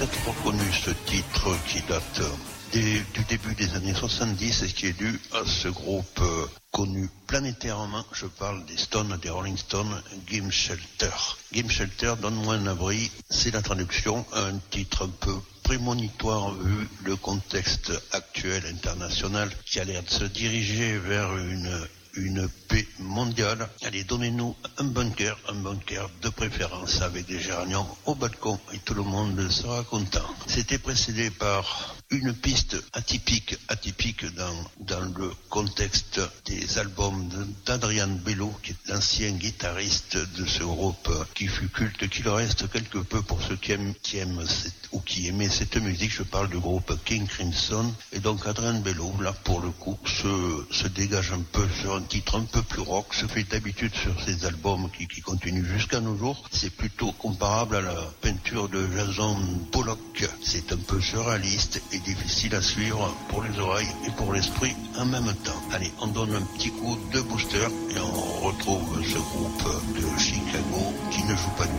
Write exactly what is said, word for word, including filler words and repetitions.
peut-être reconnu ce titre qui date des, du début des années soixante-dix et qui est dû à ce groupe euh, connu planétairement. Je parle des Stones, des Rolling Stones, Gimme Shelter. Gimme Shelter, donne-moi un abri, c'est la traduction, un titre un peu prémonitoire vu le contexte actuel international qui a l'air de se diriger vers une une paix mondiale. Allez, donnez-nous un bunker, un bunker de préférence avec des géraniums au balcon et tout le monde sera content. C'était précédé par une piste atypique, atypique dans, dans le contexte des albums d'Adrian Bello, qui est l'ancien guitariste de ce groupe qui fut culte, qui le reste quelque peu pour ceux qui aiment, qui aiment cette, ou qui aimaient cette musique. Je parle du groupe King Crimson. Et donc Adrian Bello, là pour le coup, se, se dégage un peu sur un titre un peu plus rock, se fait d'habitude sur ces albums qui, qui continuent jusqu'à nos jours. C'est plutôt comparable à la peinture de Jason Pollock. C'est un peu surréaliste et difficile à suivre pour les oreilles et pour l'esprit en même temps. Allez, on donne un petit coup de booster et on retrouve ce groupe de Chicago qui ne joue pas